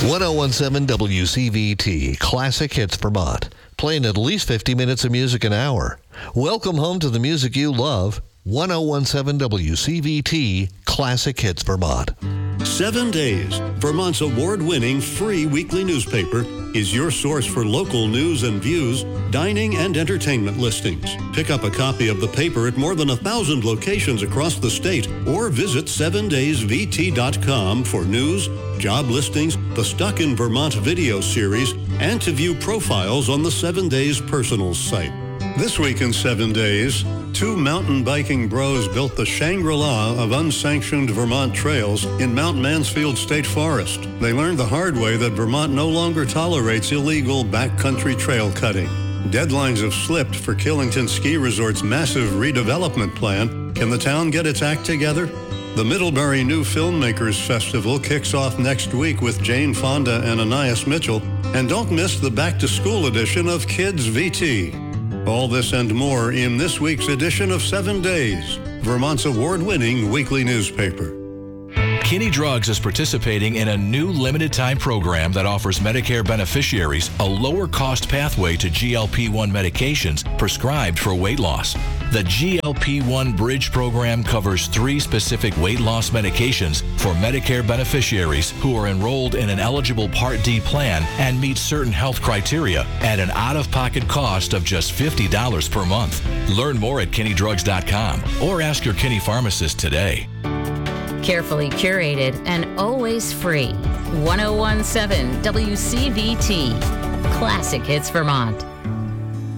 1017 WCVT, Classic Hits Vermont. Playing at least 50 minutes of music an hour. Welcome home to the music you love. 1017 WCVT, Classic Hits Vermont. 7 Days, Vermont's award-winning free weekly newspaper, is your source for local news and views, dining and entertainment listings. Pick up a copy of the paper at more than 1,000 locations across the state or visit 7daysvt.com for news, job listings, the Stuck in Vermont video series, and to view profiles on the 7 Days Personals site. This week in 7 Days, two mountain biking bros built the Shangri-La of unsanctioned Vermont trails in Mount Mansfield State Forest. They learned the hard way that Vermont no longer tolerates illegal backcountry trail cutting. Deadlines have slipped for Killington Ski Resort's massive redevelopment plan. Can the town get its act together? The Middlebury New Filmmakers Festival kicks off next week with Jane Fonda and Anais Mitchell. And don't miss the back-to-school edition of Kids VT. All this and more in this week's edition of 7 Days, Vermont's award-winning weekly newspaper. Kinney Drugs is participating in a new limited-time program that offers Medicare beneficiaries a lower-cost pathway to GLP-1 medications prescribed for weight loss. The GLP-1 Bridge program covers 3 specific weight loss medications for Medicare beneficiaries who are enrolled in an eligible Part D plan and meet certain health criteria at an out-of-pocket cost of just $50 per month. Learn more at KinneyDrugs.com or ask your Kinney pharmacist today. Carefully curated and always free. 1017 WCVT. Classic Hits Vermont.